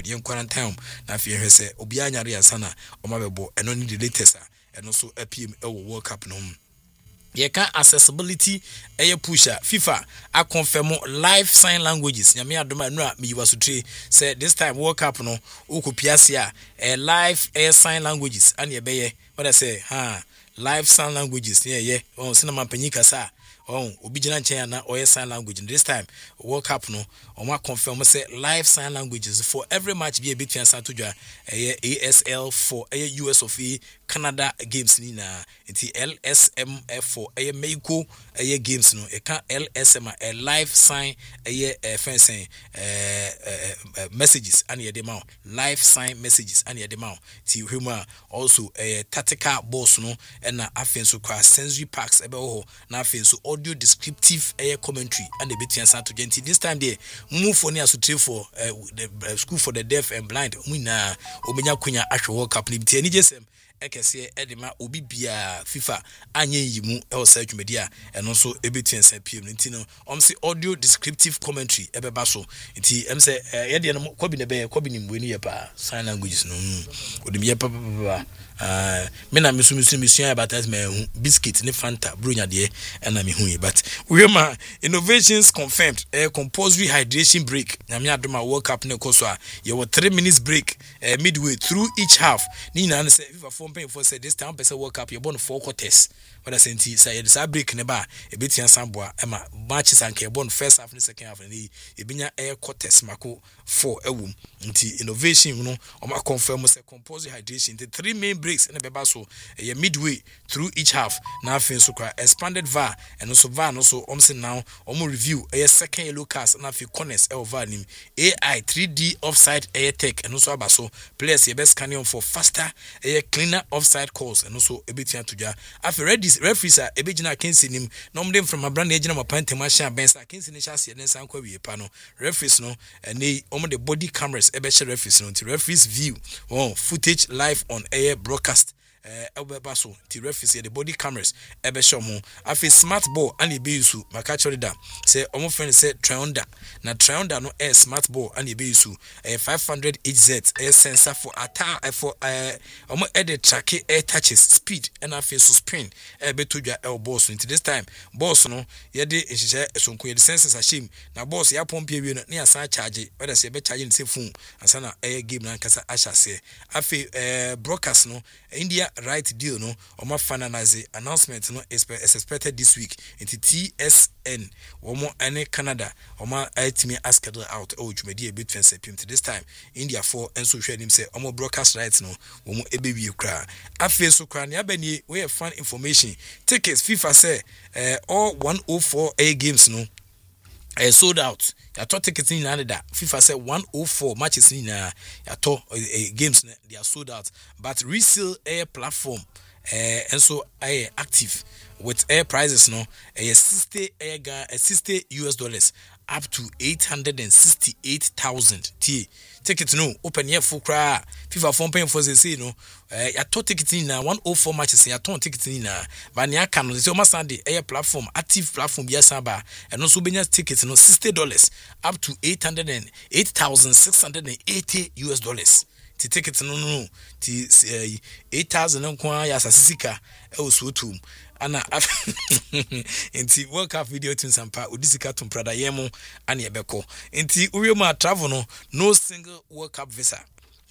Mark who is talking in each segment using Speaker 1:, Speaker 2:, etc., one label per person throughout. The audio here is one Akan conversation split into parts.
Speaker 1: yen quarantine na afie hwe se obi anyare ansana omabebo eno ni the latest eno so apm World Cup no yeka accessibility pusher FIFA a confirm live sign languages nyame adoma no a meyiwa sotre say this time World Cup no okupiase a live sign languages and ye beye what I say live sign languages ye on cinema panika sa obi gina nchen na oye sign language this time World Cup no o confirm say live sign languages for every match be between Santujwa ASL for US of A Canada games ni na nti LSMF for Mexico games no e ka LSM a live sign fencing messages and ye dem live sign messages and ye dem ti huma also tactical boss no na afen so kwa sensory packs ebe ho na afen so audio descriptive commentary and the between Santujwa nti this time there move for near to for the school for the deaf and blind na obenya kunya ahwe World Cup ni bi ni jesem ekese edema obi bia FIFA anye yimu e osa dwumedia eno so ebetuen sa pm nti no omse audio descriptive commentary ebeba so nti emse yede no kwabi ne be kwabi ni mbweni ye pa sign languages no odim ye pa me na misu about me biscuit ne fanta brunya de na me hu but we ma innovations confirmed compulsory hydration break na me adoma World Cup ne koso a ye 3 minutes break midway through each half ni na say FIFA form pay for say this time person World Cup you born 4 quarters what I say say this break ne ba e betian samboa e ma matches anka e born first half and second half ni e binya quarters mako 4 ewum nti innovation no o ma confirm say compulsory hydration the 3 main breaks in the beba so midway through each half na afin so kwa expanded VAR and also VAR no so omse now omo review second yellow cards na afin corners VAR nim AI 3D offside tech and also abaso players ye best scanning for faster cleaner offside calls and also ebetia toja afin referees a ebegina kensi nim no mdem from abrand ejina mapantema sha bensa kensi ne chase ne san kwa wie pa no referees no ne omo the body cameras ebe she referees no referees view footage live on air broadcast ebeba so ti referees the body cameras ebe show mo afi smart ball and ebe yusu maka chorida say omo friend say triunda na triunda no smart ball and ebe yusu 500 HZ sensor for attack for omo edit track touches speed and afi so spin ebe todwa ball so into this time boss no ye de ehihye sonko ye sensors ashim na boss ya pompe wie no na asa charge whether say be charge say phone asana game na kasa ashase afi broadcast no India right deal no oma finalize announcement no is expected this week into TSN womo ane Canada oma ultimate asked out dwumadi between sepim to this time India for enso hwe nim say omo broadcast rights no womo ebewie kra afi so kra ne abani we fan information tickets FIFA say all 104 games no sold out. Ya to tickets in Canada. FIFA said 104 matches in ya to games they are sold out. But resale air platform and so active with air prices no 60 US dollars up to 868,000 T. Tickets no open here full cry. FIFA phone paying for say no. Ya to tickets in 104 matches ya to tickets in but ya can so almost Sunday air platform active platform yes aba and also benya tickets no $60 up to 808,680 US dollars. Ti tickets no ti 8,000 nkwa ya sasisika so tum ana enti World Cup video tun sampa odisika tum prada yemo ana yebeko enti uyoma travel no single World Cup visa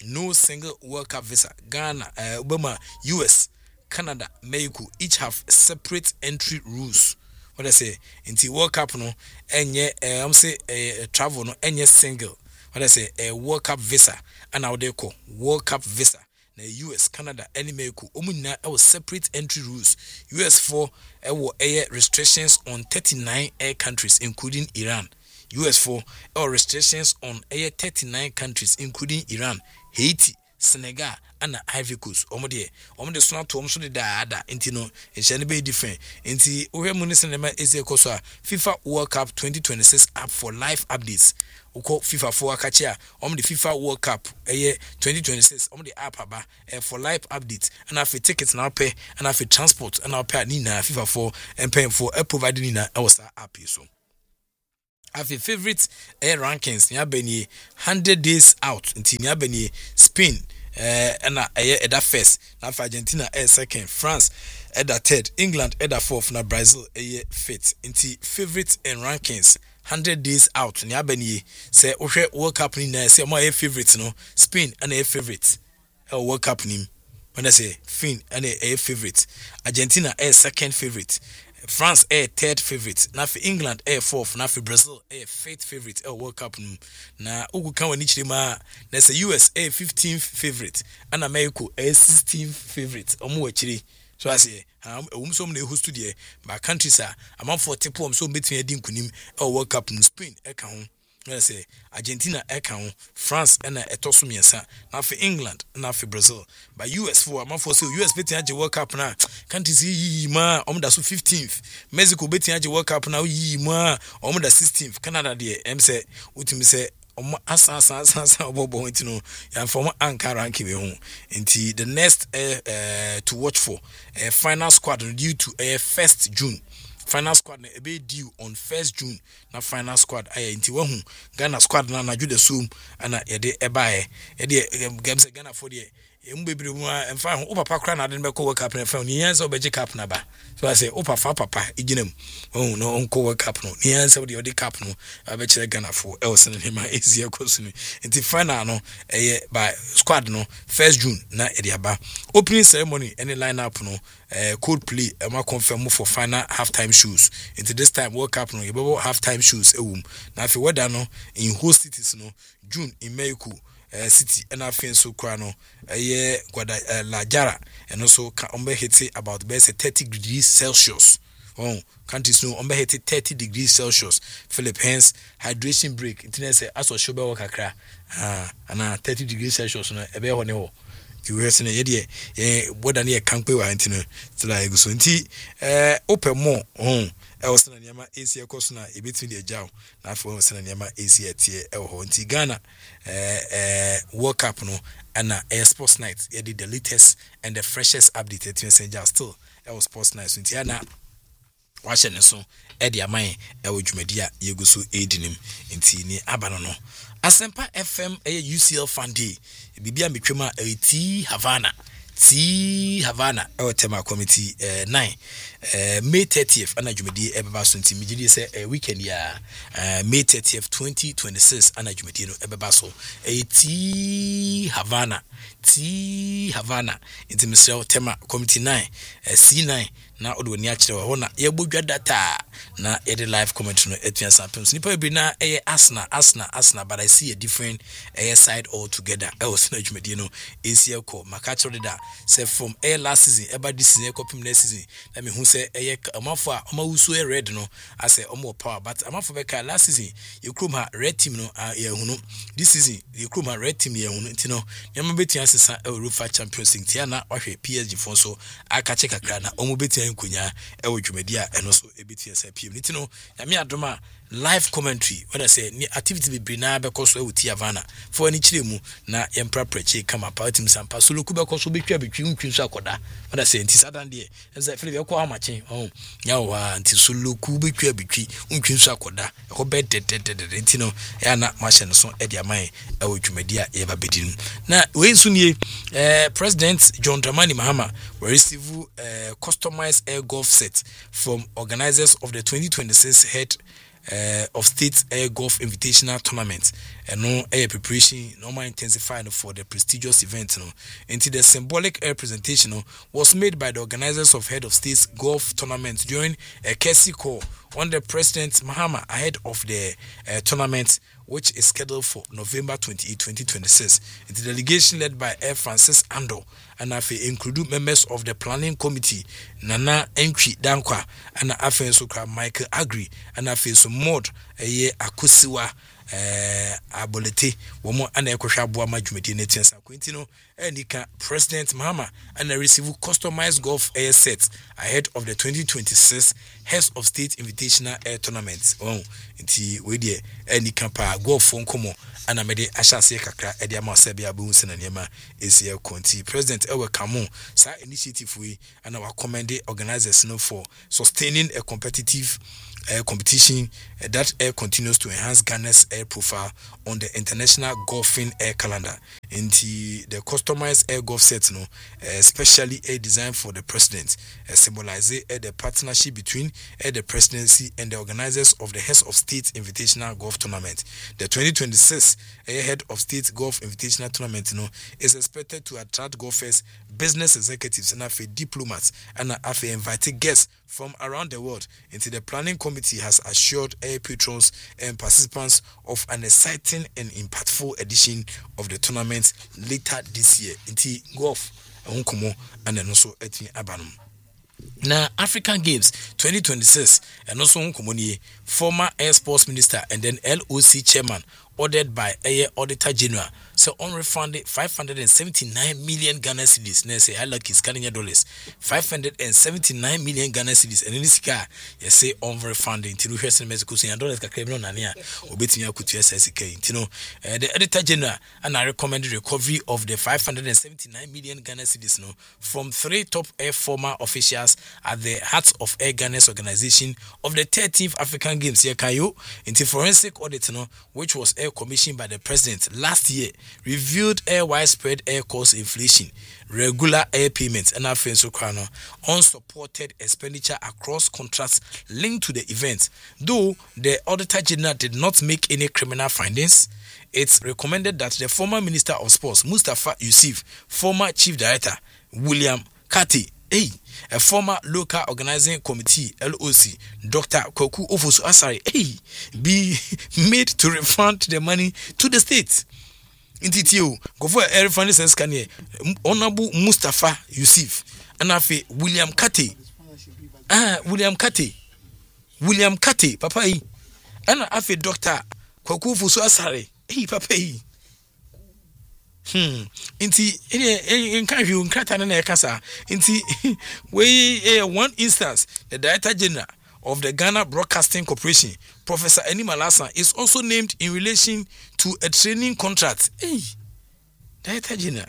Speaker 1: Ghana Obama US Canada Mexico each have separate entry rules. What I say enti World Cup no enye say travel no enye single. What I say a World Cup visa and now they call World Cup visa na US Canada any Mexico omuna separate entry rules. US for air restrictions on 39 air countries including Iran. US for restrictions on air 39 countries including Iran, Haiti, Senegal and Ivory Coast. Omode so to omso de da enti no e be different. Enti owe mu ne sinema eze koso a FIFA World Cup 2026 app for live updates. Uko FIFA for akachia the FIFA World Cup 2026 the app aba for live updates and afi tickets na pay and afi transport and pay ni na FIFA for and paying for providing na our app so Afi favorite rankings nya bani 100 days out nti nya bani Spain na eda first na Argentina second, France eda third, England eda fourth, na Brazil fifth. Nti favorite and rankings 100 days out nya bani say ohwe World Cup ni na say my favorite no Spain and a favorite World Cup ni when I say Spain and a favorite, Argentina second favorite, France third favorite, na for England fourth, na for Brazil fifth favorite World Cup na ugu kan wani chirima na say US 15th favorite and America 16th favorite omo wachiri. So I say so many host to the my countries are among 40 poem so between edin kunim World Cup in Spain ho. I say Argentina ho, France and etoso miensa, na for England na for Brazil. But US for among for so US between the World Cup na countries yi ma da so 15th, Mexico between the World Cup na yi ma da 16th, Canada there say utimi say asa obobo ntino ya form anchor ranking we ho. Nti the next to watch for final squad due to 1st June. Final squad na be due on 1st June. Na final squad nti wahu Ghana squad na ju the sum ana ye de ebae ye de games Ghana for the mbebiri mu emfa ho papa kra na de be ko World Cup na fa ni yan so be je cup na ba. So I say papa iginam oh no onko World Cup no ni yan so de cup no be chere Ghana for else na hima easier course ni. Nti final no by squad no 1st June na e de aba. Opening ceremony any lineup no Coldplay ma confirm for final halftime shows. Into this time World Cup no yebo halftime shows na fi weather no in host cities no June in Mexico city and afin so kra no La Jara and also ombe hit about best 30 degrees Celsius. Countries no ombe hit 30 degrees Celsius. Philippines hydration break it say aso shobe wo kakra ana 30 degrees Celsius no ebe ho ne ho. You hear say ye weather na ye kampe wa ntino tla eguso nti open more was na niama AC course na ebetini de jaw na afọ was na niama AC etie ho nti Ghana World Cup no and sports night the latest and the freshest update at still was sports night nti ana wahye ne so de aman dwumadia yeguso edinim nti ni abano no Asempa FM UCL fan day bibia metwema Havana tema committee 9 May 30th ana dwumadi ebeba so nti migidi se weekend ya May 30th 2026 ana dwumadi no ebeba so Havana nti mesel tema committee 9 C9 na odo ni akire ho na ye bodwa data na ye live comment no etua sampem so nipa bi na Arsenal but I see a different side altogether else na dwumadi no ACL call makachore da say from last season eba this season kopim next season na me hu say amafo a amawusu red no I say omo power but amafo beka last season ye krom ha red team no ye hunu this season ye krom ha red team ye hunu ntino nyama betua sesa Europa Champions League tia na wahwe PSG fon so aka che kakra na omo betua nkonya dwumadi a eno so ebetia sa PM ntino nyame adoma live commentary when I say ni activity be brina be koso ewuti Havana for ani chire mu na yempra preche kama party msampa so loku be koso betwa ntwi so akoda when I say nti sadan de enza fele be ko amache nyawa nti so loku betwa ntwi so akoda e ko be de nti no ya na mashe no so e dia man dwumadi a ye ba bedin na we nso nie President John Dramani Mahama will receive customized air golf set from organizers of the 2026 head of State Air Golf Invitational Tournament and no air preparation normal intensified for the prestigious event until the symbolic air presentation was made by the organizers of Head of State's Golf Tournament during a courtesy call on the President Mahama ahead of the tournament, which is scheduled for November 28, 2026. The delegation led by Air Francis Ando and afe include members of the planning committee Nana Enkwi Dankwa and afe Sokra Michael Agri and afe so mod Akusiwa abolete womo ana ekohwa aboa madwumadi na tiensa kwentino enika President Mahama and receive customized golf air set ahead of the 2026 Heads of State Invitational Air Tournament. Oh, nti we dey any campa go for nkomo ana me dey ahyase kakra e dey ama sebia be hunse na niema esi konti. President Ewe Kamo sa initiative we ana wa commend organizers no for sustaining a competitive competition that continues to enhance Ghana's air profile on the international golfing air calendar. Into the customized air golf set, especially designed for the president, symbolizes the partnership between the presidency and the organizers of the Heads of State Invitational Golf Tournament. The 2026 Head of State Golf Invitational Tournament is expected to attract golfers, business executives, and diplomats, and invited guests from around the world. Into the planning committee has assured air patrons and participants of an exciting and impactful edition of the tournament later this year. Into golf, and also etin abanum. Now, African Games 2026, and also former Air Sports Minister and then LOC Chairman, ordered by Air Auditor General, so unrefunded 579 million Ghana cedis. Now say I like is Canadian dollars. 579 million Ghana cedis. And in this car, you say unrefunded. Till we hear some messages and dollars can claim no nania. Obeting ya kutu SSK. You know, the Auditor General and I recommend the recovery of the 579 million Ghana cedis from 3 top air former officials at the Hearts of Air Ghana's organization of the 13th African Games. Here Kayo into forensic audit which was commissioned by the president last year, reviewed widespread air cost inflation, regular air payments, and unsupported expenditure across contracts linked to the event. Though the Auditor General did not make any criminal findings, it's recommended that the former Minister of Sports, Mustafa Yusuf, former Chief Director, William Kati, a former local organizing committee LOC, Dr. Koku Ofosu Asare, be made to refund the money to the state. In TTO, go for a refund says Honorable Mustafa Yusuf, and Afi William Kate. William Kate, Papa, and Afi Dr. Koku Ofosu Asare, Papa. Inti in Kaju Kratana Kasa. Inti we one instance, the Director General of the Ghana Broadcasting Corporation, Professor Eni Malasa, is also named in relation to a training contract. Director General.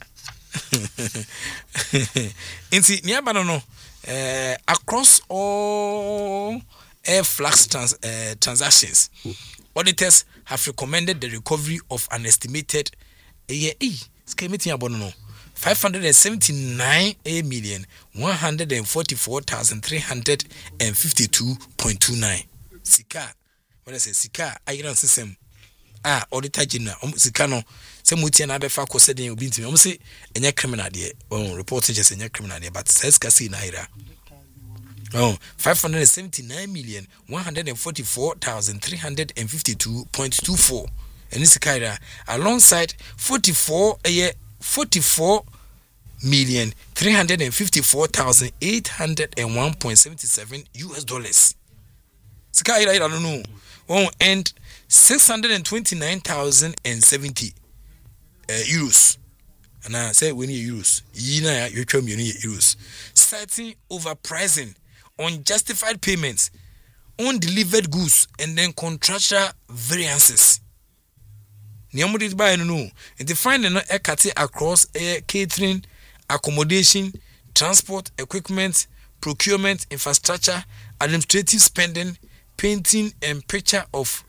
Speaker 1: Inti Niabano across all air flags transactions, auditors have recommended the recovery of an estimated 579,144,352.29 sika. When I say sika, I don't system. Auditor General, sika no. Say muti na befa ko se den obi ntimi. Say enya criminal de. Reporting just enya criminal de, but says kasi na ira. 579,144,352.24. And this Kaira alongside 44,354,801.77 US dollars. Sikaira, I don't know. And 629,070 euros. And I say we need euros. You tell me you need euros. Citing overpricing, unjustified payments, undelivered goods, and then contractual variances. Niamudi buy no. And to find a cate across air catering, accommodation, transport, equipment, procurement, infrastructure, administrative spending, painting, and picture of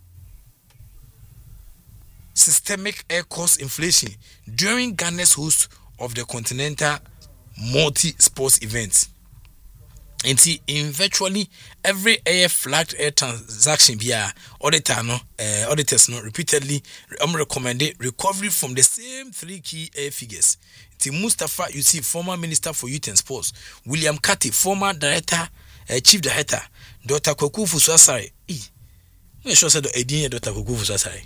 Speaker 1: systemic air cost inflation during Ghana's host of the Continental multi-sports events. And see, in virtually every air flagged air transaction via auditors repeatedly recommended recovery from the same 3 key air figures. To Mustafa Yusuf, former Minister for Youth and Sports, William Kati, former Chief Director, Dr. Koku Ofosu Asare. I sure said Dr. Koku Ofosu Asare.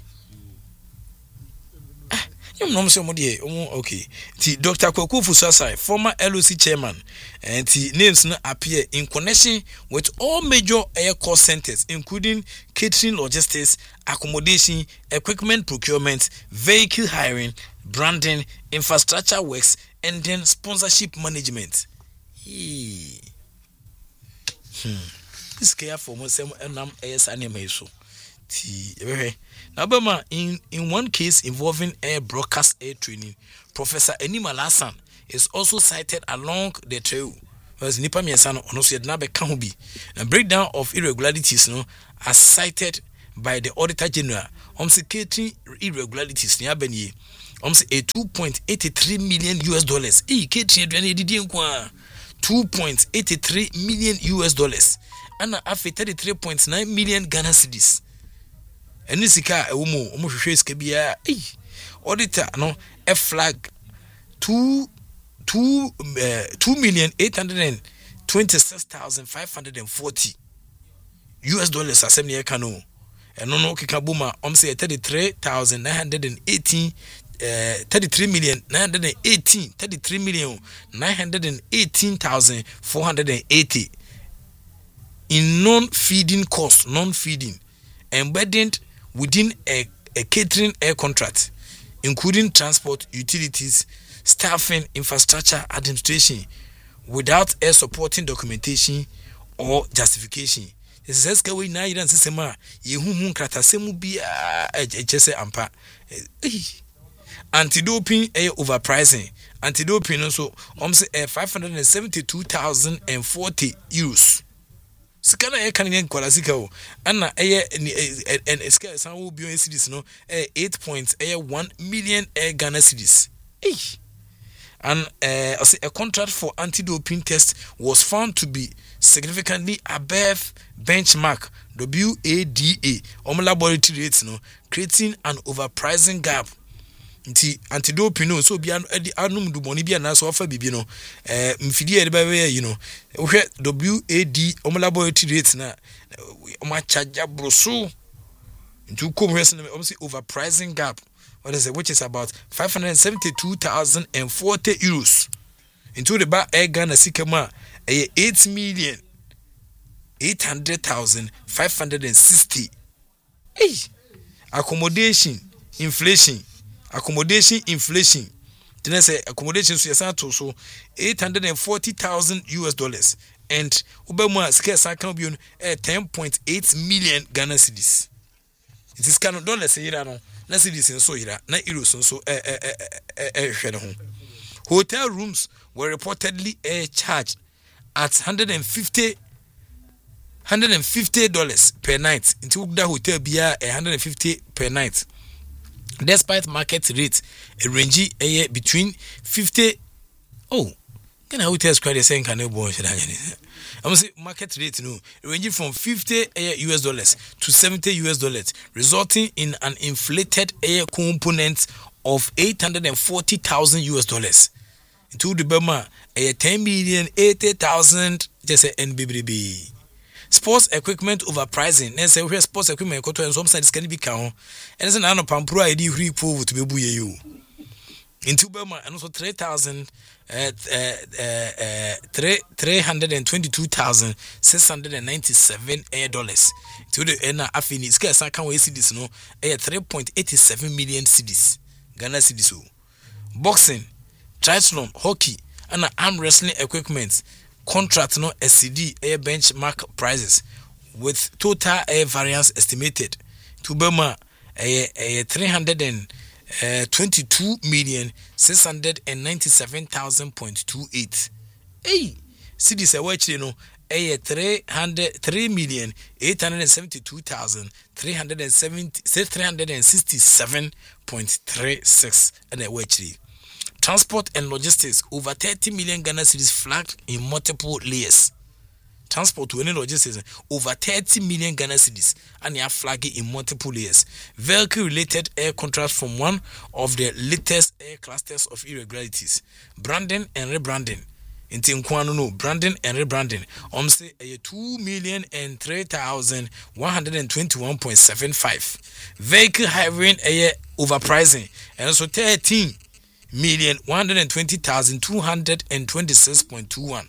Speaker 1: Okay. Dr. Koku Ofosu Asare, former LOC chairman, and names appear in connection with all major air cost centers, including catering, logistics, accommodation, equipment procurement, vehicle hiring, branding, infrastructure works, and then sponsorship management. this care for Mosem and as anime so. Now, Bama, in one case involving air broadcast air training, Professor Enima Lassan is also cited along the trail. Whereas Nipa Miasano Onosi Nabe Kahubi. A breakdown of irregularities as cited by the Auditor General. Catering irregularities near Benye. A $2.83 million US. Catering $2.83 million US. And after 33.9 million Ghana cedis. And this is a woman, auditor no a flag 2,826,540 US dollars as a canoe. And no kikabuma say 33,918,480 in non-feeding costs, non-feeding embedded within a catering air contract, including transport, utilities, staffing, infrastructure, administration, without air supporting documentation or justification. This is how we now use system. Yehuhun kratasemu biya ejese ampa. Anti-doping overpricing. Anti-doping also say 572,040 euros. Sikana Canadian Kolasiko, Anna and Esca San will be cities 8.1 million Ghana cedis. And a contract for anti-doping test was found to be significantly above benchmark WADA laboratory rates, creating an overpricing gap. Anti-doping so be an anum do money be an answer offer bibino mfidi by WAD laboratory rates na charge broso into overpricing gap. What is it? Which is about 572,040 euros. Into the bar air Ghana Sikama 8,800,560. Hey, accommodation inflation. Then I say accommodation so so 840,000 US dollars and Obama scarce account be 10.8 million Ghana cedis. It is kind of dollars say no na cedis so ira na euros so hotel rooms were reportedly charged at $150 per night. Into the hotel be $150 per night. Despite market rates ranging between 50 can hotels credit saying can I'm say market rate ranging from 50 US dollars to 70 US dollars, resulting in an inflated component of 840,000 US dollars. Into the Burma 10,080,000 just NBBB. Sports equipment overpricing. Let's say sports equipment and some sides can be count. And it's an anno pampro ID report to be buye. Into Burma and also 322,697 dollars. To the end afini scarce I can't wait see this 3.87 million cedis. Ghana cedis. Boxing, triathlon, hockey, and arm wrestling equipment. Contract SCD benchmark prices with total variance estimated to Burma 322,697,000.28. Cities are watching 367.36 and a watching. Transport and logistics over 30 million Ghana cedis flagged in multiple layers. Transport to any logistics over 30 million Ghana cedis and they are flagging in multiple layers. Vehicle related air contracts from one of the latest air clusters of irregularities. Branding and rebranding. Branding and rebranding. Say 2,003,121.75. Vehicle hiring overpricing and also 13,120,226.21.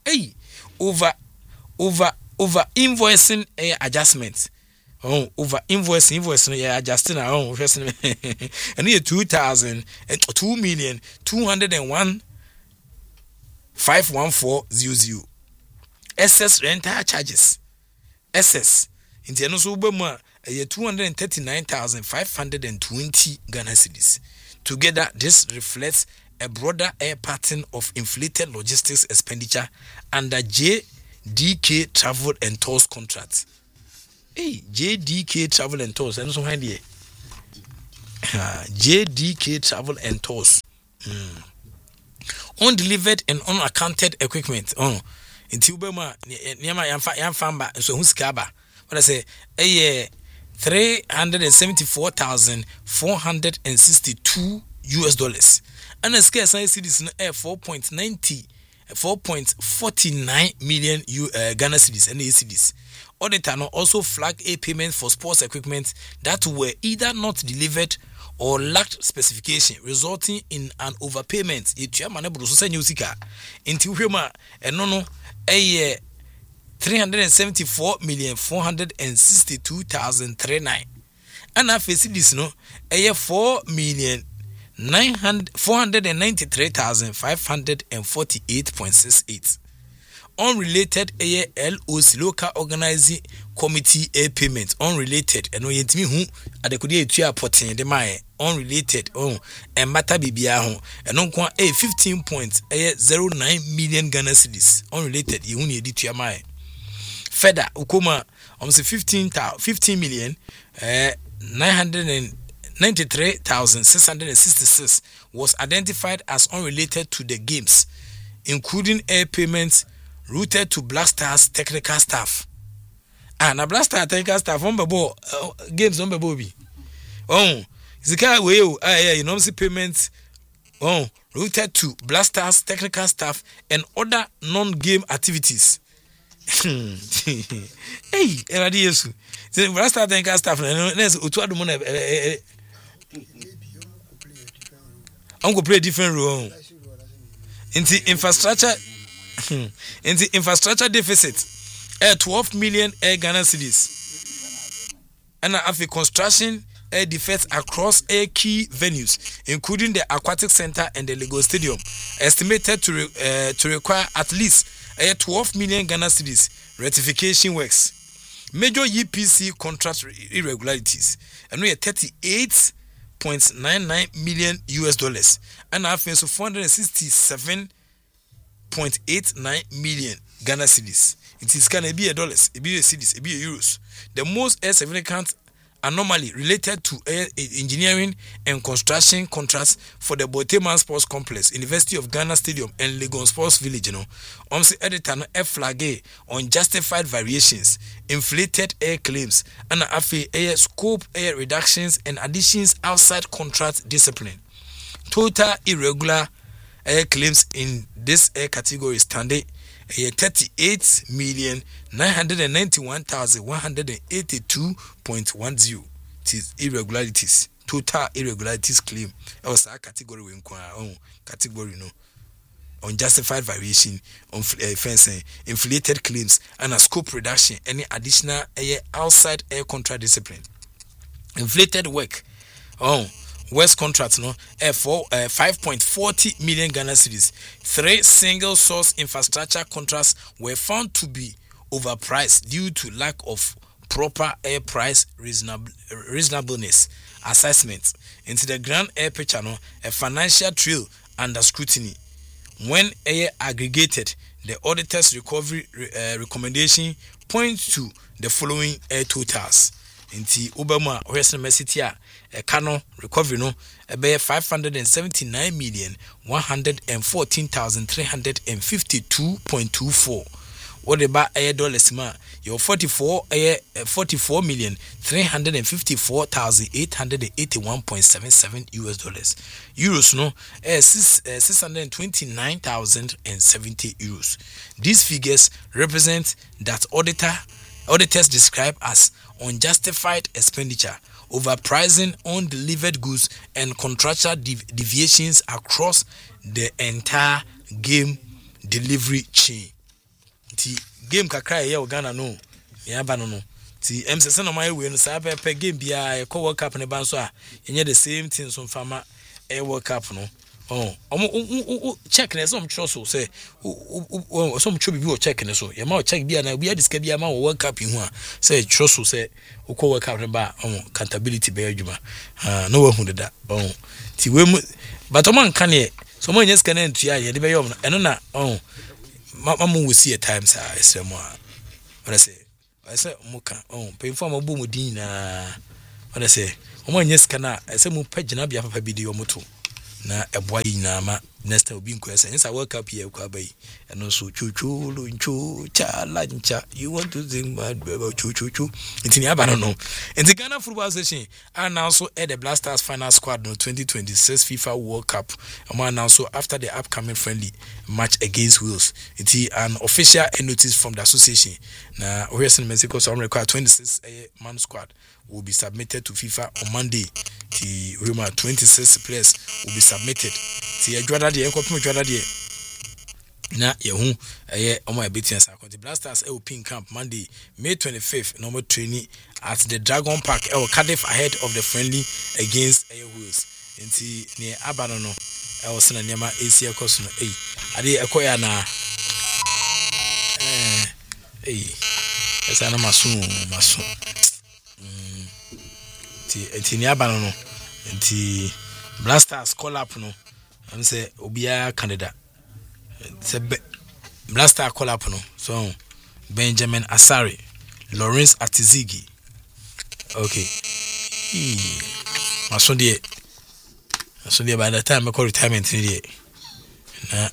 Speaker 1: Over invoicing adjustments. Over invoicing adjusting our own and here 2,201,514.00. Excess rental charges. SS nti eno so ubemu a 239,520 Ghana cedis. Together this reflects a broader pattern of inflated logistics expenditure under JDK Travel and Tours contracts. Hey, JDK Travel and Tours, and so handy. JDK Travel and Tours. Undelivered and unaccounted equipment. Until Bema, Niama Yamfamba, so who's Kaba? What I say, 374,462 US dollars. And a scarce cedis in 4.49 million Ghana cedis and cedis. Auditor also flagged a payment for sports equipment that were either not delivered or lacked specification, resulting in an overpayment. It chairman Bruce Newsika into Huma and no 374,462,039. And I face this no 4,493,548.68. Unrelated LOC local organizing committee payment unrelated and we yentimi hu adekode etua poten de mai unrelated and matter bibia ho and on 15.09 million Ghana cedis unrelated ye hu ne editua mai further ukoma almost 15 million 993,666 was identified as unrelated to the games, including air payments routed to Black Stars technical staff. And a Black Star technical staff on the games on the bobby. Zika way you know payments routed to Black Stars technical staff and other non-game activities. Hey, Eradiyesu. The Black Star technical staff let's utuadu mona I'm going to play a different role. In the infrastructure deficit, 12 million Ghana cedis. And after construction defects across key venues, including the Aquatic Center and the Lagos Stadium, estimated to require at least 12 million Ghana cedis rectification works. Major EPC contract irregularities, and we are 38.99 million US dollars, and I think so 467.89 million Ghana cedis. It is can be a dollars, it be a cedis, it be a euros. The most significant anomaly related to engineering and construction contracts for the Boteman Sports Complex, University of Ghana Stadium, and Legon Sports Village. The editor flag unjustified variations, inflated air claims, and air scope air reductions and additions outside contract discipline. Total irregular air claims in this air category standing 38,991,182.10. It is irregularities. Total irregularities claim. That was a category we category unjustified variation, inflated claims, and a scope reduction. Any additional outside air contract discipline. Inflated work. West contracts for 5.40 million Ghana cedis. 3 single source infrastructure contracts were found to be overpriced due to lack of proper air price reasonableness assessment. Into the grand air picture, a financial trail under scrutiny. When air aggregated, the auditor's recovery recommendation points to the following air totals. Inti Obama Western University Kano recovery be 579,114,352.24. What about dollars ma? Your 44,354,881.77 US dollars. Euros 629,070 euros. These figures represent that auditors describe as unjustified expenditure, overpricing undelivered goods, and contractual deviations across the entire game delivery chain. The game kakra ya Ghana no ya ba no ti MSS no my we no sa pe game bia e World Cup ne ban so a enye the same thing so fama World Cup no check na some so say some chobi bi o check na so ye ma o check bi na bi diska bi ma o world cup hu a say so say o ko world cup ba accountability be adwuma no wa hu da ti we mu but o man kan ye so mo nyes kan entua ye de be yom eno na mamu we see at times esremo a what I say muka pay for mabu mu din na what I say o mo nyes kan a ese mu pagina bia papa bi de yo muto na eboa yi na ma next time obi nko ese nsa world cup here kwa bai eno so chuchulu nchu chalancha you want to sing mad about chuchu intini aba no enti Ghana Football Association announce the Blasters final squad no 2026 FIFA World Cup announce after the upcoming friendly match against Wales. It's an official notice from the association na Western Mexico so require 26 man squad will be submitted to FIFA on Monday. The rumor 26 players will be submitted. The Jordan the Jordan na yehu omo ebetian sa the Blasters will pin camp Monday May 25th normal training at the Dragon Park Cardiff ahead of the friendly against Wales. Nti ne abano no sena niama AC ekoso no ade ekoya na esa na maso nti ne abano no nti Blasters call up no am say obia candidate se Blaster call up no so Benjamin Asare, Lawrence Atizigi. Okay. So by the time I call retirement in na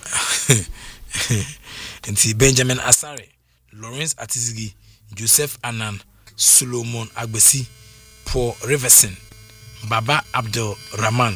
Speaker 1: and Benjamin Asare, Lawrence Atizigi, Joseph Anan, Solomon Agbesi, Paul Riverson, Baba Abdul Rahman,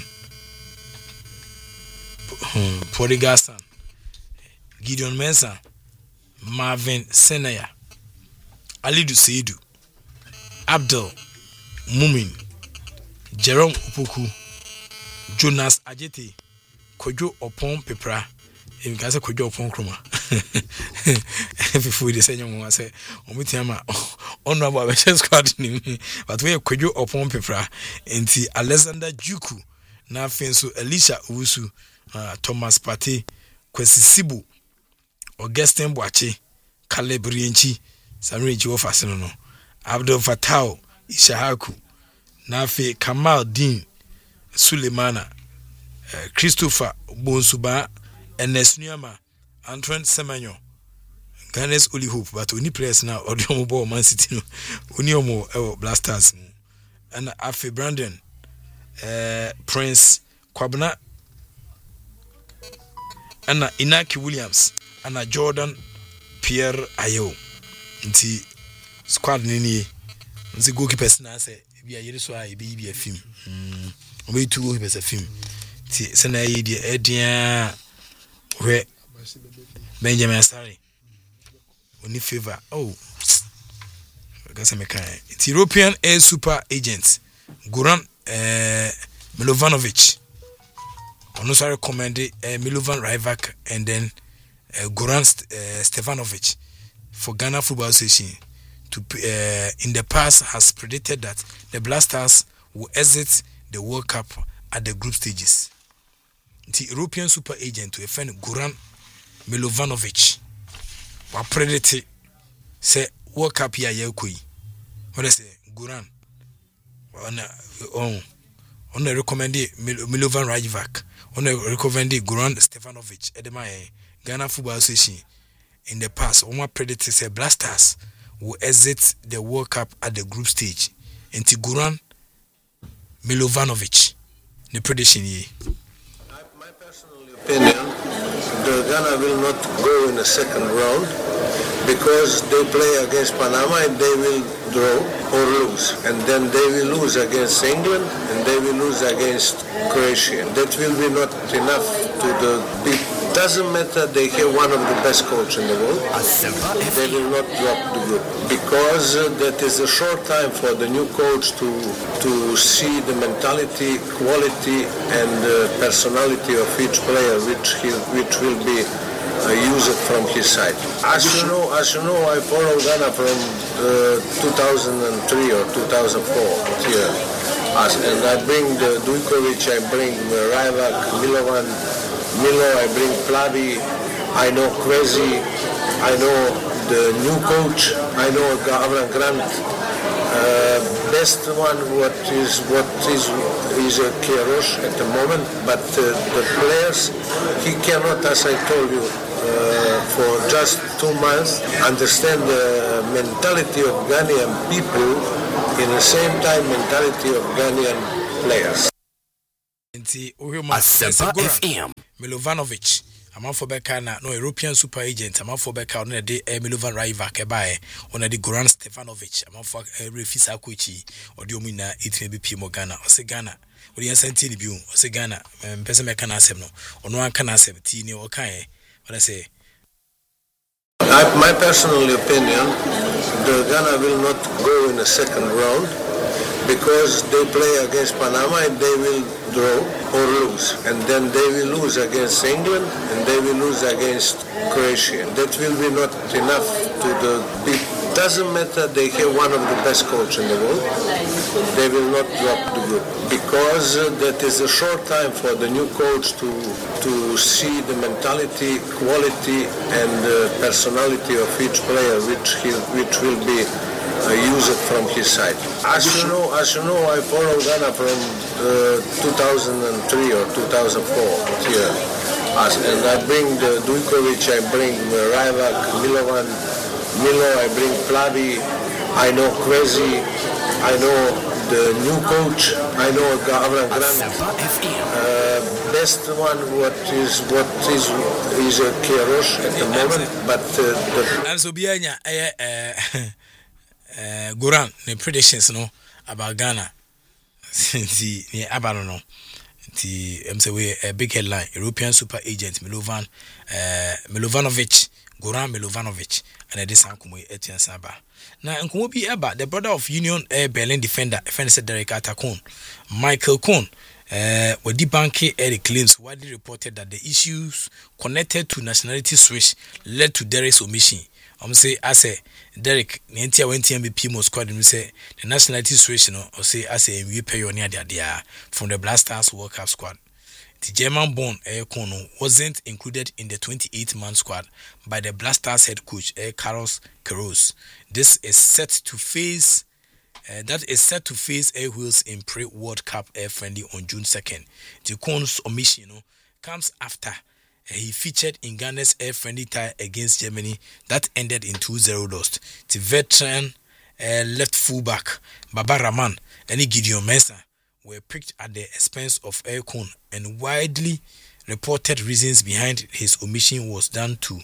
Speaker 1: Porigasan, Gideon Mensah, Marvin Senaya, Alidu Seidu, Abdul Mumin, Jerome Upuku, Jonas Ajete, Kojo Opon Pepra, in Gaza Kojo Opon Kroma. Before the same one say, Omitiama, honorable squad, but we are Kojo Opon Pepra, and the Alexander Juku, now Fensu Elisha Usu, Thomas Pate, Kwesi Sibu, Augustin Boache, Caleb Rienchi, Samri Jofasino, no, Abdul Fatau, Ishahaku, Nafe Kamal Dean, Sulemana, Christopher Bonsuba, Ernest Nyama, Antoine Semanyo, Ghana's only hope, but only players now, Odiomo Man City, Uniomo Blasters, and Afe Brandon, Prince Kwabna, and Inaki Williams, and Jordan Pierre Ayo. Nti squad nini nti goalkeepers na say bia yiri so a be a film we two goalkeepers a film ti se na yi de edian we Benjamin Asare oni favor gasa me kan ti European Air Super Agent Goran Milovanovic ono so recommended Milovan Rajvac and then Goran Stevanovic for Ghana Football Association to in the past has predicted that the Blasters will exit the World Cup at the group stages. The European super agent to defend Goran Milovanovic was predicted say World Cup here yekoi. What I say Goran on recommended Milovan Rajvac on recommended Goran Stevanovic edema Ghana Football Association. In the past, Oma predicted say Blasters will exit the World Cup at the group stage. And Goran Milovanovic, the prediction ye.
Speaker 2: My personal opinion, the Ghana will not go in the second round because they play against Panama and they will draw or lose. And then they will lose against England and they will lose against Croatia. That will be not enough to the big. Doesn't matter, they have one of the best coaches in the world. They will not drop the group because that is a short time for the new coach to see the mentality, quality, and personality of each player, which will be used from his side. As you know, I follow Ghana from 2003 or 2004 here. And I bring the Dujkovic, I bring Rajak, Milovan, Milo, I bring Plavi, I know Kvesi, I know the new coach, I know Avram Grant. Best one what is Queiroz at the moment, but the players, he cannot, as I told you, for just 2 months, understand the mentality of Ghanaian people in the same time mentality of Ghanaian players.
Speaker 1: FM. Milovanovic, Amanfo Beka na no European super agent, Amanfo Beka on the Milovan Rajak ebae, on the Goran Stefanovic, Amanfo refisa kochi, or the omina it may be Pimo Ghana, or say Ghana, or the Santini Bu, or say Ghana, Pesame can ask him no, or no one can ask 17 or Kaye, what I say.
Speaker 2: My personal opinion, the Ghana will not go in the second round because they play against Panama and they will draw or lose. And then they will lose against England and they will lose against Croatia. That will be not enough to the big. Doesn't matter, they have one of the best coaches in the world. They will not drop the group because that is a short time for the new coach to see the mentality, quality and personality of each player which will be used from his side. As you know, I follow Ghana from 2003 or 2004 here. And I bring the Dujkovic, I bring Rajak, Milovan, Milo, I bring Plavi, I know Kvesi, I know the new coach, I know Avram Grant. Best one what is Queiroz at the moment, but
Speaker 1: and so Bianya Goran, the predictions no about Ghana. The Abanono. The MCW a big headline, European super agent Milovanovic, Goran Milovanovic, and this Sankumu Etienne Saba. Now, Nkumu be Eba, the brother of Union Air Berlin defender Derek Atakon, Michael Cohn, with debunking Eric claims widely reported that the issues connected to nationality switch led to Derek's omission. Say, I say, Derek, Nentia went to MVP most squad and say the nationality switch, or say, I say, we pay on the from the Black Stars World Cup squad. The German-born Air Kono wasn't included in the 28-man squad by the Black Stars head coach Carlos Queiroz. This is set to face Air Wheels in pre-World Cup Air Friendly on June 2nd. The Kono's omission comes after he featured in Ghana's Air Friendly tie against Germany that ended in 2-0 loss. The veteran left fullback Baba Rahman and Gideon Mensah were picked at the expense of Air Kono, and widely reported reasons behind his omission was down to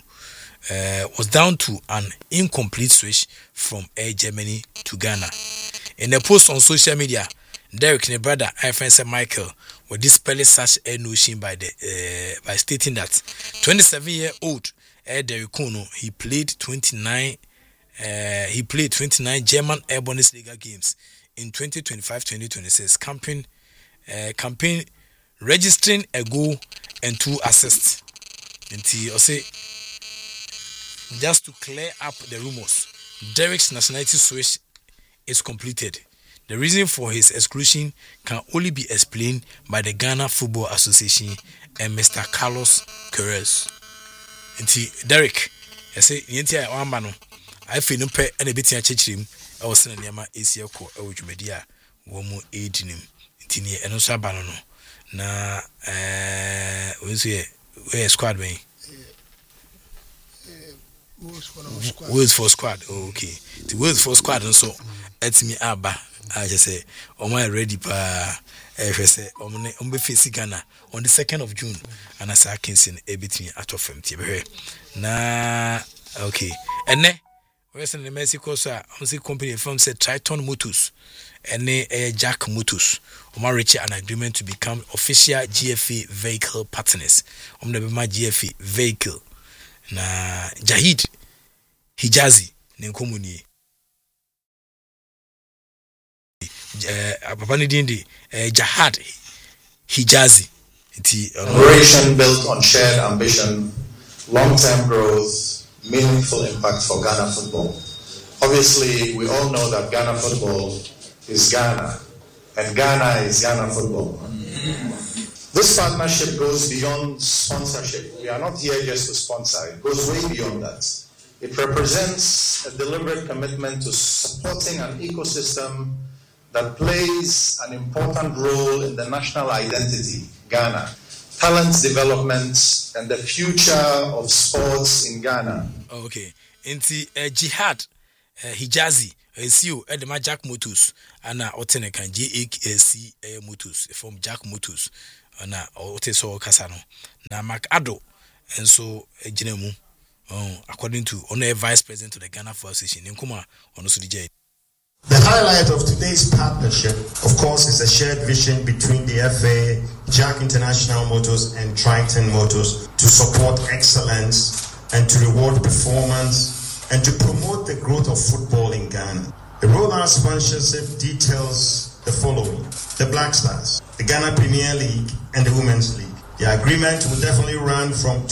Speaker 1: an incomplete switch from Air Germany to Ghana. In a post on social media, Derek and brother Ifense Michael were dispelling such a notion by stating that 27-year-old Derek Kono he played 29 German Air Bundesliga games in 2025-2026, campaign registering a goal and 2 assists. Until say, just to clear up the rumors, Derek's nationality switch is completed. The reason for his exclusion can only be explained by the Ghana Football Association and Mr. Carlos Queiroz. Until Derek, I say, Yentia Wambano, I feel no pay and a bit in him. I was in a Yama Asia Co. Ojumedia, Womo aiding him. Tini and Osabano. Na, where squad me? Words for squad. Okay. The words for squad and so it's me Abba. I just say, am I ready pa? If I say, on facing Ghana on the 2nd of June, and as I can see a bit me out of him. Na, okay. And then, where's in the Mexico, sir? On the company from said Triton Motors and Jack Motors. Omar reached an agreement to become official GFA vehicle partners. On the GFA vehicle. Na Jahid Hijazi Nenkomuni Papanidindi Jahad Hijazi.
Speaker 3: Operation built on shared ambition, long-term growth, meaningful impact for Ghana football. Obviously, we all know that Ghana football is Ghana, and Ghana is Ghana football. This partnership goes beyond sponsorship. We are not here just to sponsor. It goes way beyond that. It represents a deliberate commitment to supporting an ecosystem that plays an important role in the national identity, Ghana, talent development, and the future of sports in Ghana.
Speaker 1: Okay. Inti Jihad Hijazi CEO Edema Jack Motors ana otene kan JAC Motors from Jack Motors na oteso kasano na Macado enso ejinemu according to Honorary Vice President of the Ghana Football Association Nkuma onoso DJ.
Speaker 4: The highlight of today's partnership, of course, is a shared vision between the FA, Jack International Motors, and Triton Motors to support excellence and to reward performance and to promote the growth of football in Ghana. The rollout sponsorship details the following: the Black Stars, the Ghana Premier League, and the Women's League. The agreement will definitely run from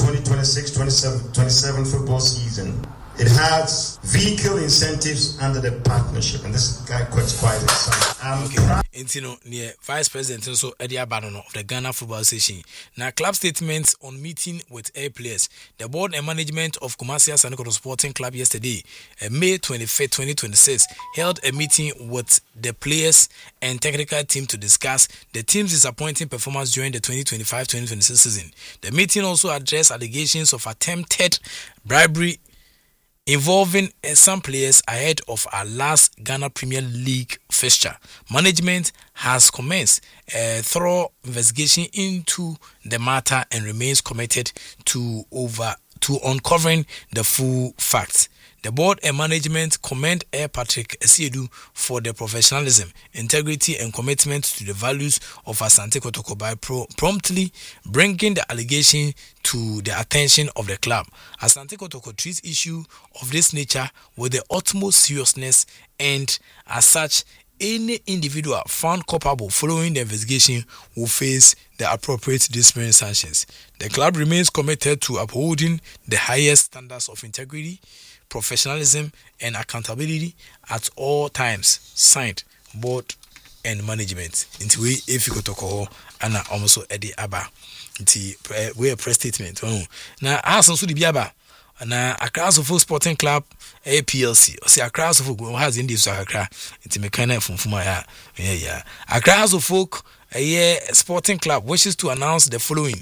Speaker 4: 2026-27 football season. It has vehicle incentives under the partnership, and this guy quite exciting.
Speaker 1: Intino near Vice President also Eddie Abanono of the Ghana Football Association. Now, club statements on meeting with air players. The board and management of Kumasi Sanikoto Sporting Club yesterday, May 25th, 2026, held a meeting with the players and technical team to discuss the team's disappointing performance during the 2025-2026 season. The meeting also addressed allegations of attempted bribery involving some players ahead of our last Ghana Premier League fixture. Management has commenced a thorough investigation into the matter and remains committed to uncovering the full facts. The board and management commend Air Patrick Esiedu for the professionalism, integrity, and commitment to the values of Asante Kotoko by promptly bringing the allegation to the attention of the club. Asante Kotoko treats issue of this nature with the utmost seriousness, and as such, any individual found culpable following the investigation will face the appropriate disciplinary sanctions. The club remains committed to upholding the highest standards of integrity, professionalism, and accountability at all times. Signed, board and management. Into we if you go to call Anna also Eddie Abba. We a press statement. Now, as also the Biaba. Na Accra Full Sporting Club APLC. O say Accra Full has in this Accra. It's mechanic from Fuma. Yeah. Accra Folk Sporting Club wishes to announce the following.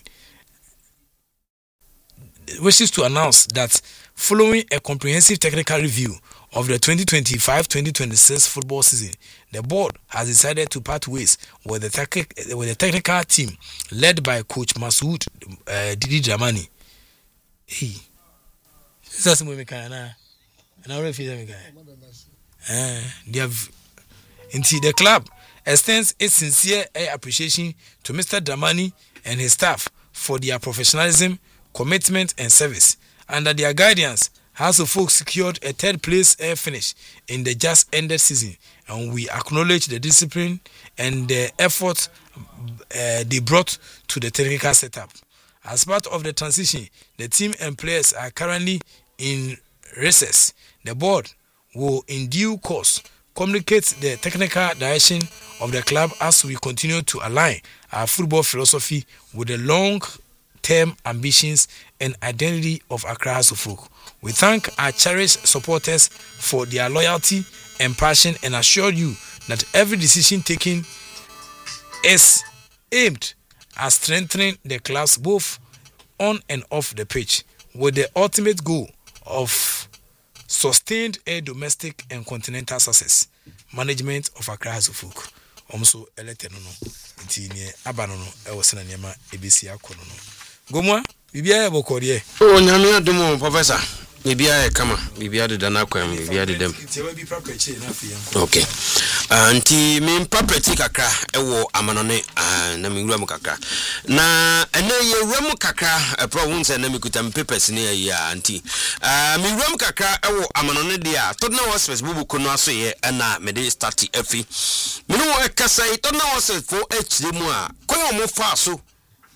Speaker 1: Wishes to announce that following a comprehensive technical review of the 2025-2026 football season, the board has decided to part ways with the technical team led by Coach Masoud Didi Dramani. Hey. That's what we can and I refuse them. They have into the club extends its sincere appreciation to Mr. Dramani and his staff for their professionalism, commitment, and service. Under their guidance, House of Folk secured a third place finish in the just ended season, and we acknowledge the discipline and the effort they brought to the technical setup. As part of the transition, the team and players are currently in recess. The board will in due course communicate the technical direction of the club as we continue to align our football philosophy with the long-term ambitions and identity of Accra Folk. We thank our cherished supporters for their loyalty and passion and assure you that every decision taken is aimed at strengthening the clubs both on and off the pitch, with the ultimate goal of sustained domestic and continental success. Management of Accra Folk. Also elected no ntini aba no e wosena niema ebesi akono no. Gomwa bibia e bokodie.
Speaker 5: O nyame adom professor. Bibia e kama bibia de dana kwam bibia de dem. Okay. Anti me property kakra e wo amanone na me wura mu kakra. Na ene ye wura mu kakra pro won na me kuta papers ne ya anti. Me wura mu kakra e wo amanone dia. Todna hospital bubu kono aso ye na me de start afi. Me no e kasa todna hospital for HD mu a koyo mo fa so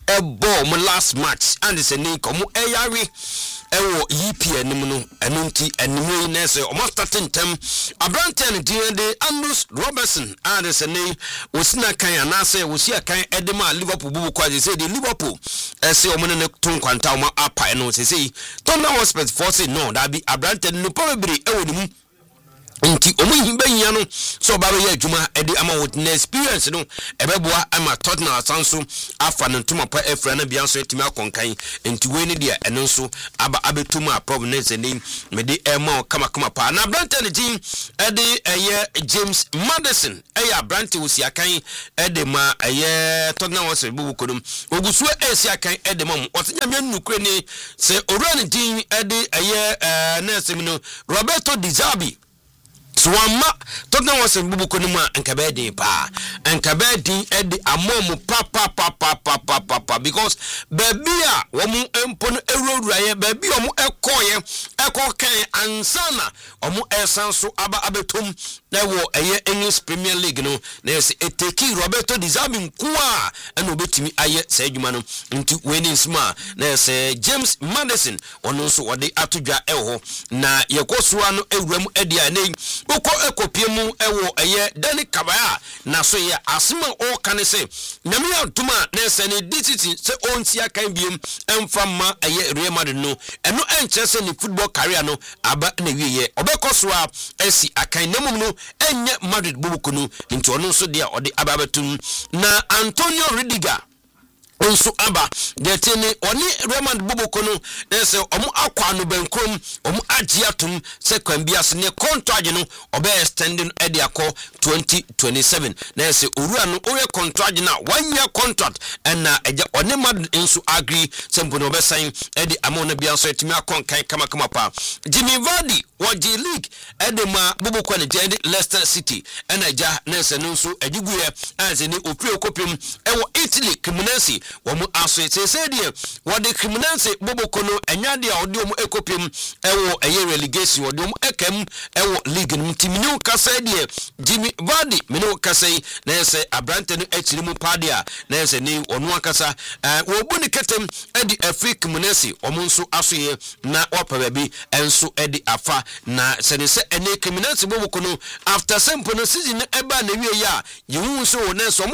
Speaker 5: ball mo last match and the same komo eyare ewo EPL nim no eno nti enimo na se o starting term Abrante de Andrews Robertson and the same osina kan anase osia kan edema Liverpool bubu kwaje say the Liverpool say o mo ne ton kwanta o ma apa no say Tottenham Hotspur force no that be Abrante no probably ewo nim nti omo himba nya no so ba be adwuma ede ama with experience no ebeboa ama Tottenham asanso afa no ntoma pa efra na bia so etimi akonkan nti we ne dia eno so aba abetuma provenance ni mede ema kama pa na Abrante ne team ede James Maddison Abrante osiakan ede ma Tottenham was bubu kodum ogusu esiakan ede ma otenya me nukure ni se owura ne team ede na semino Roberto Di Zerbi so amma Tottenham was bubu konuma enkabedi pa enkabedi edi amomu pa because baby a womu empon ewuraye baby omu ekoye ekokan ansana omu esanso aba abetum na wo English Premier League no na yes eteki Roberto Di Zerbi nkoa ena obetimi aye sa adwuma no nti winning sma na yes James Maddison ono so wode atodwa eho na yekosoa no ewuram edi anei oko ekopiemu ewo Dani Kabaya na so ye asema o kane se nyame aduma na se ne dititi se ontia kan biem emfa ma Real Madrid no eno enche se ni football career no aba na wiye obekosoa esi akan namum no enye Madrid bubukunu nti ono so dia ode ababetum na Antonio Rudiger onso aba de tene oni Roman Bubukono nse omu akwa no benkrom omu agiatum se kwambias ne contract no obe extending ediako 2027 nse orua no oye contract na 1 year contract na eja oni mad enso agree sempo no be sign edi amona bia so etimi akonkan kama pa Jimmy Vardy waji league edi ma Bubukono je Leicester City enaja nse no so agiguye anse ni opri okopim ewo Italy Cremonese womu aso say die wode Cremonese Bubukono enyade a ode omu ekopim ewo relegation wode omu ekam ewo league ntiminu kasa die Jimmy Vardy mino kasa na yese Abrante no echiri mu padia na yese ni onu akasa wo bu ni ketem edi Africa Cremonese omu nso aso ye na wapa baby enso edi afa na se ene Cremonese Bubukono after simple no season eba na wie ya yehu so na so omu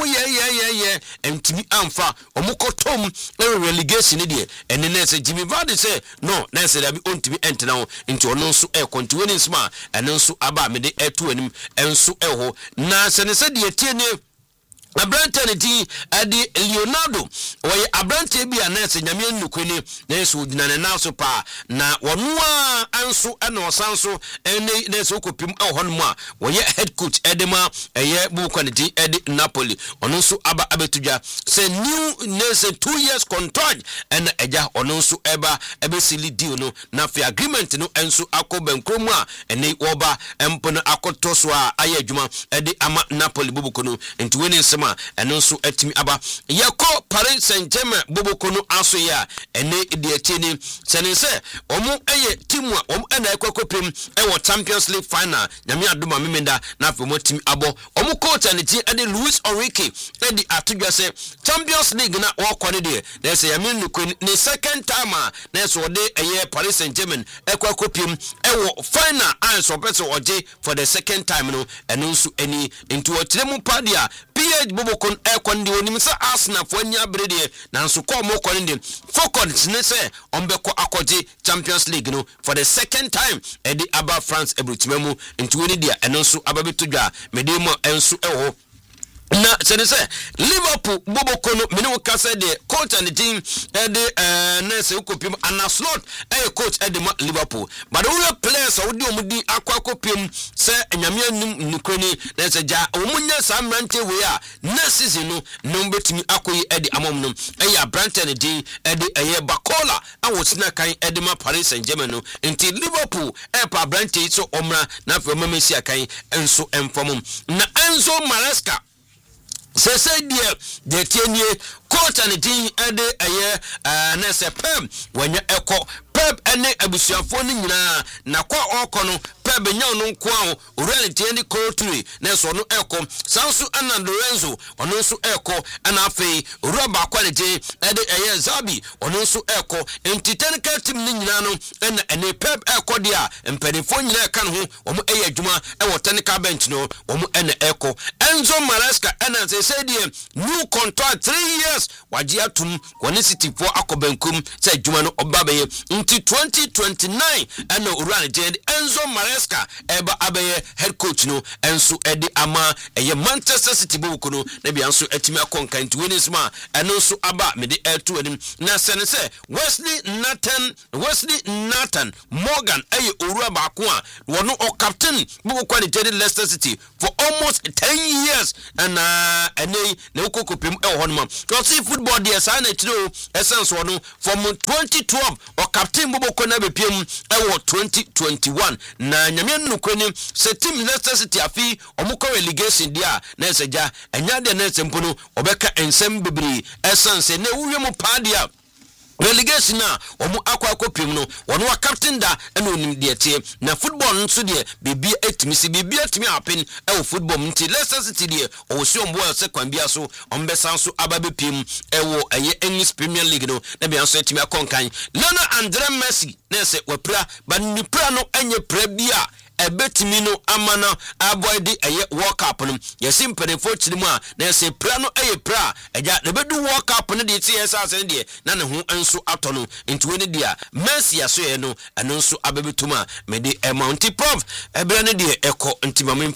Speaker 5: ye entimi amfa omu kotom relegation die ene nese Jimmy Vardy say no nese da bi ontimi entena ho nti ono nso continuing sma ene nso aba me de etu anim enso eho na se de tie ne Abrante ne ti adi Leonardo oye Abrante bia na se nyame nnukwene na so dina ne na so pa na wonu a anso ena osanso ene na so kopim ehonmu a woye head coach edema Bubukono ti edi Napoli ono nso aba abetudwa se new nese 2 years contract ena eja ono nso eba ebesili deal no na fi agreement no enso akobenkromu a ene woba empono akotoso a aye adwuma edi ama Napoli Bubukono nti weni sema eno nso atimi aba yako Paris Saint-Germain Bubukono aso ya ene de atini senese omu timu a omu ena ekokopim ewo Champions League final nyame adoma memenda na afi omu timi abo omu coach ane ti ade Luis Enrique edi atudwa se Champions League na wakone de na se yame ne second time na so de Paris Saint-Germain ekokopim ewo final and so person oje for the second time no eno nso eni into otiremu padia PH Bubukono ekwandi onim se Arsenal fo anya brede nanso ko mo kwani dem focus ne se ombeko akoje Champions League no for the second time edi aba France ebutimemu into weni dia eno nso ababetodwa medemo enso ewo na senese Liverpool Bubukono minu kasa de coach and the team ede nese ukopim anaslot coach ede ma Liverpool but all players odi omudi akwakopim se nyame anum nukreni nese ja omunya samrante we a next season no nombetimi akoyi ede amomnum Abrante ne din ede Bakola awosina kan ede ma Paris Saint-Germain no enti Liverpool pa Abrante so omra na fa mamesi akan enso enfomum na Enzo Maresca se de tienie coach and team ede nese pem wanya eko Pep ene abusuafo ni nyina na kwa okono Pep nya no nko a reality ni culture na so no eko sanso ana Lorenzo ono nso eko ana afei roba quality ede eye Zabi ono nso eko entitenical team ni nyina no ene Pep eko dia mpanifo nyina eka no ho omo eye adwuma e technical bench no omo ene eko Enzo Maresca ena say die new contract 3 years waji atum woni City for akobenkum say adwuma no obabeye nti 2029 ena urane jend Enzo Maresca eba abeye head coach no enso edi ama eye Manchester City buku no na bia nso atimi akonka nti winnings ma eno nso aba me de air2 anim na sense Wesley Nathan Morgan eye orua baako a wono o captain buku kwani jend Leicester City for almost 10 years and ene na ukokopem e ho no ma because football there sa na chiro essence wono from 2012 o captain buku na bepiem e wo 2021 na nyame nukweni se team Leicester City afi omukọ relegation dia na eseja enya de na esempono obeka ensem bebiri essence na wuwe mu padia relegation na omu akopim no wono wa captain da ena onim de tie na football nso de bibia etimisi bibia timi happen e football nti Leicester City de o si ombo se kwambia so ombesa so ababepim e wo eye English Premier League no na bia so etimi akonkan Lionel Andre Messi na se wapra ba ni pra no enye pra bia ebetimi no amana avoid eye World Cup no yesi mpedefo chirimu a na se pra no eye pra eja na bedu World Cup no de tie asa de na ne ho enso ato no nti we ne dia Messi aso ye no eno nso abebetuma me de amount prof ebra ne de eko nti mamin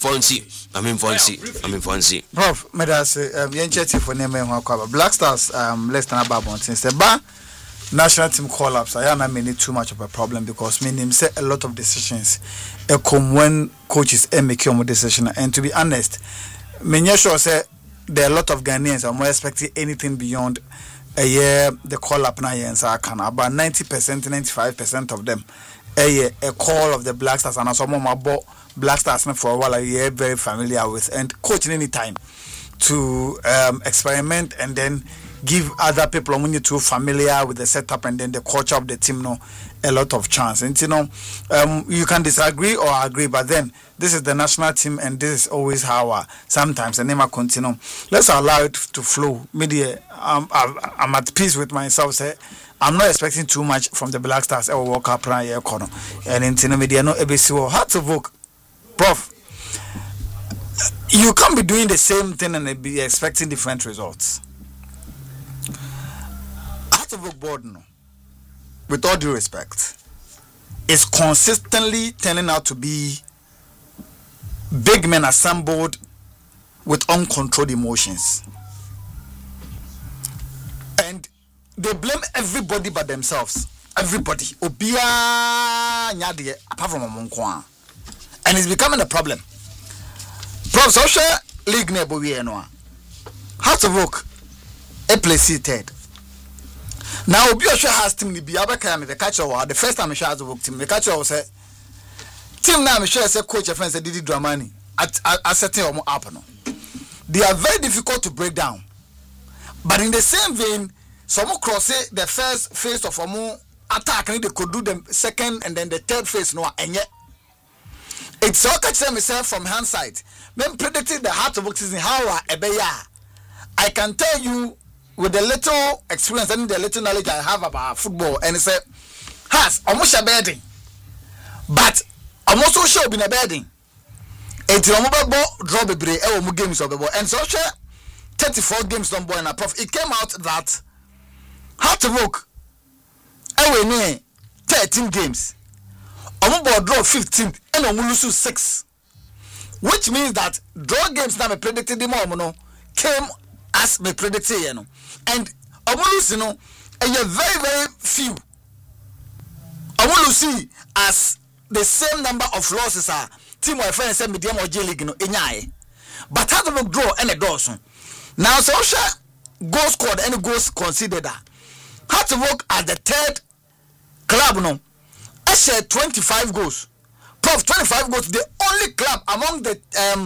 Speaker 5: fonsi
Speaker 6: prof medas yencheti for name ho akwa Black Stars Leicester na babon since ba national team collapse I am not too much of a problem because meaning say a lot of decisions come when coaches make your decision and to be honest me sure say there are a lot of Ghanaians are more expecting anything beyond a year the collapse na yen sa can about 90% 95% of them a call of the Black Stars and some more about Black Stars for a while I very familiar with and coaching any time to experiment and then give other people when you're too familiar with the setup and then the culture of the team a lot of chance. And you can disagree or agree, but then this is the national team and this is always how sometimes the name continue. Let's allow it to flow. Media, I'm at peace with myself. Say I'm not expecting too much from the Black Stars or World Cup prior corner. And in media no ABC hard to vote. Prof, you can't be doing the same thing and be expecting different results. Board, no, with all due respect, is consistently turning out to be big men assembled with uncontrolled emotions, and they blame everybody but themselves. Everybody, Obia Nyadie, apart from Omonkwa, and it's becoming a problem. Prof, social league nebo we no. How to work? A place seated. Now Obi Osho has team ni bi abeka me the catcher the first time I share the work team the catcher was say team now me share say coach a friend say Didi Dramani at setting them up no. They are very difficult to break down. But in the same vein, some cross the first phase of a attack and they could do the second and then the third phase no and yet it's all catch myself from hindsight. When predicted the heart of season how I can tell you with the little experience and the little knowledge I have about football, and it's has almost a bedding, but I'm also sure been a bedding. It's a mobile draw the break games of the ball, and so 34 games done boy and a prof. It came out that how to work away 13 games. Ombo draw 15 and Omu lose 6, which means that draw games that I predicted the more came as me predicted, you know. And Omulusi no, a very, very few. Omulusi as the same number of losses are team of friends and medium or J League no inyae. But how to draw any Dawson. Now social goal scored and goals considered that. How to work at the third club no. I said 25 goals. Prof 25 goals, the only club among the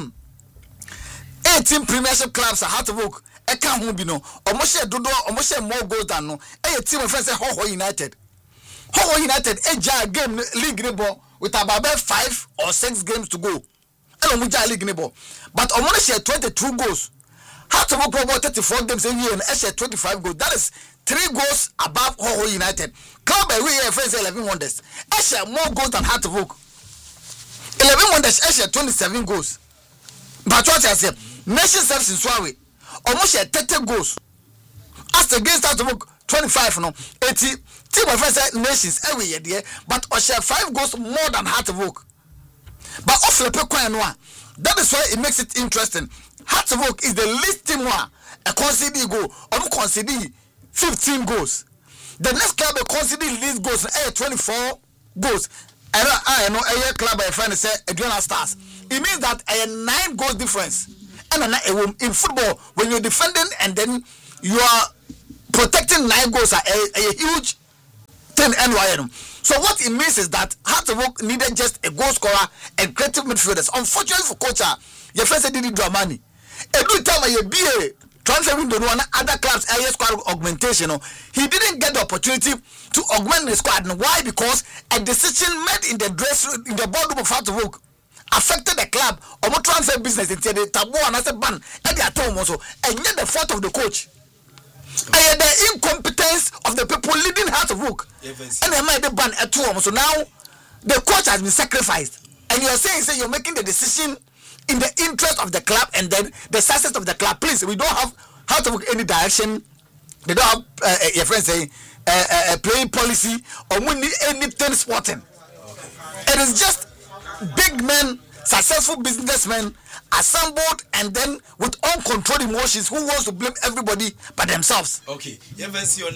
Speaker 6: 18 premiership clubs are how to work. I can't be no almost more goals than no. A team of friends say Ho United. How United a game league ball with about 5 or 6 games to go. And we league ball. But I want to share 22 goals. Hearts of Oak about 34 games a year and share 25 goals. That is 3 goals above Ho United. Club every year friends 11 wonders. I share more goals than Hearts of Oak. 11 wonders I share 27 goals. But what I say, Nation Service in Swahili almost share 30 goals. As against Hearts of Oak 25 no 80 team of friends Nations every year there, but I share 5 goals more than Hearts of Oak. But off the pequan that is why it makes it interesting. Hearts of Oak is the least team one a conceding goal or conceding 15 goals. The next club a conceding least goals 24 goals. And I know a club a friend say Adriana Stars. It means that a 9 goals difference. And in football, when you're defending and then you are protecting 9 goals are a huge thing. So what it means is that Hearts of Oak needed just a goal scorer and creative midfielders. Unfortunately for coach, your friend said didn't draw money. Every time you be a transfer window, no other clubs area squad augmentation. He didn't get the opportunity to augment the squad. And why? Because a decision made in the boardroom of Hearts of Oak affected the club or more transfer business until the taboo and as a ban at the atom also. And yet the fault of the coach. And the incompetence of the people leading Hearts of Oak. And they made the ban at home. So now the coach has been sacrificed. And you are saying you're making the decision in the interest of the club and then the success of the club. Please, we don't have Hearts of Oak any direction. They don't have your friends say a playing policy or we need anything sporting. It is just big men, successful businessmen assembled and then with uncontrolled emotions who wants to blame everybody but themselves.
Speaker 1: Okay, you ever see on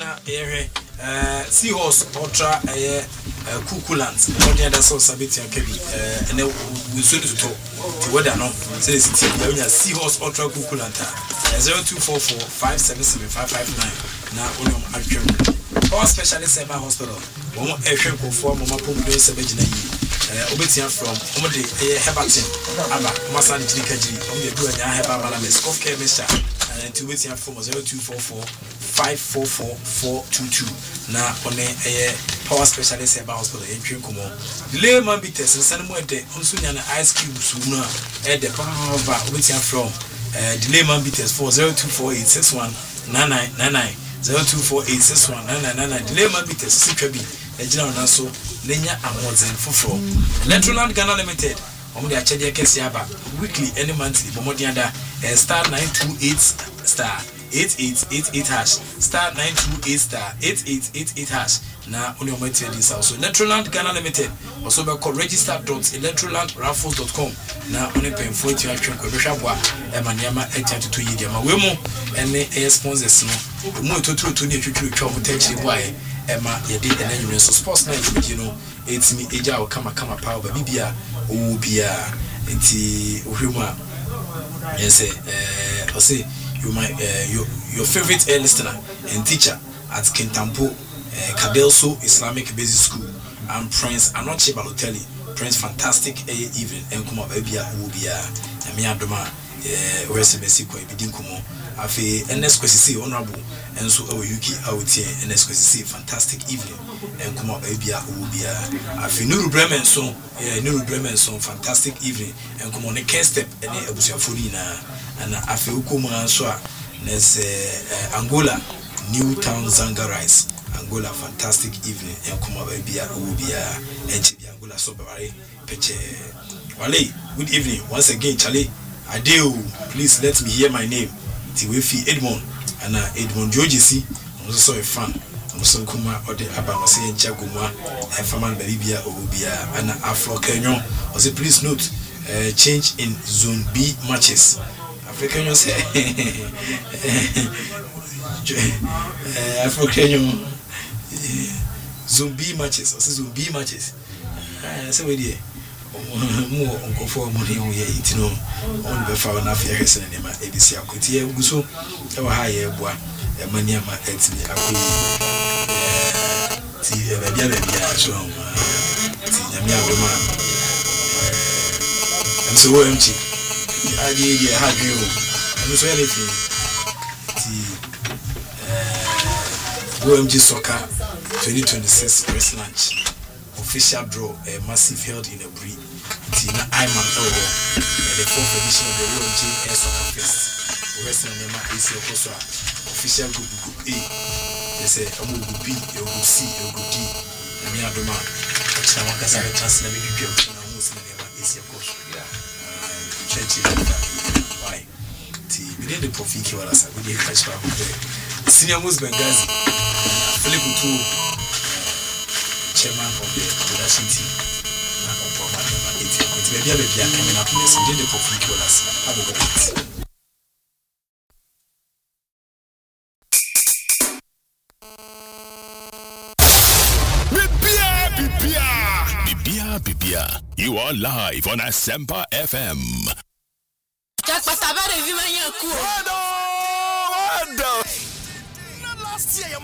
Speaker 1: Seahorse Ultra Kukulans, what the other source of it and then we soon to talk to what I know. Says Seahorse Ultra Kukulanta 0244 577 559. Now, only our specialist at my hospital. One more for Mama Pumbo Sabajina. Obetia from Omode Hebatin, Abba, Masan Chikaji, Omde do a Heba Malames, Kofke Mr. And to Betia from 0244 544 422. Now on a power specialist at hospital in Kumo. The layman beaters and send more de Unsunya ice cubes sooner at the power Obetia from the layman beaters for 0248 61 9999 0248 61 9999. The layman beaters, Sikabi, a general Naso. Lenya Amozen Fufro. Electroland Ghana Limited. The Achadia Kesiaba. Weekly, any monthly, Bomodianda, star 928 star 8888 hash. Star 928 star 8888 hash. Now, only on my this also. Electroland Ghana Limited. Also, called register.electrolandraffles.com. Now, only paying 40 action. Kwebeshabwa, Emanyama, 82 Yama. Wemo, and the sponsors. No, more to the future trouble tension. Why? Emma, you did an annual sports night, you know. It's me, Eja, or Kama Power, Bibia, Ubia, and Uhuma. Yes, I say, you might, your favorite listener and teacher at Kintampo, Kadelso Islamic Basic School, and Prince Anoche Balotelli, Prince Fantastic Evening, and Kuma Babia, Ubia, and Miadoma, where's the Mexico, Bidinkumo, Afe, and Nesquisi, honorable. And so our UK out here and SQC fantastic evening and come up Abia Ubia. I feel Nuru Bremen song, fantastic evening and come on a can step and a Busia and I feel Kuma Swa Angola, Newtown Zanga Rice, Angola fantastic evening and come up Abia Ubia and Chibi Angola Sobari Peche. Wale, good evening once again, Charlie. Adeo, please let me hear my name. Tiwefi Edmond. And Edmond Georgesi, I'm also a fan. I'm also Kuma or the Abamase and Chaguma, and Faman Babia Obia, and Afro Kenyon. Also, please note change in Zone B matches. African say Afro Kenyon Zone B matches, also Zone B matches. So, we more on for money on your eating on the found affair and my ABC Akutia Guso, our higher boy, a maniama at me. I'm so empty. I did have you. I'm so anything. OMG Soccer 2026 press lunch. Official draw, a massive held in a breed. Tina Iman Elwo, and the 4th edition of the OMG Air Soccer Fest. Western Nema AC Okosa, official group A. They say, Group B, Group C, Group D, and Yadoma. Chawakasa chance na maybe pure na musi na Nema AC Okosa. Church why? We need the profit kiwalasa. We need catch up with the senior Mus Bengazi, Philip Utu, chairman of the production team. Maybe coming up in this. We need the profit kiwalasa. Have a good night.
Speaker 7: Bibia, you are live on Asempa FM.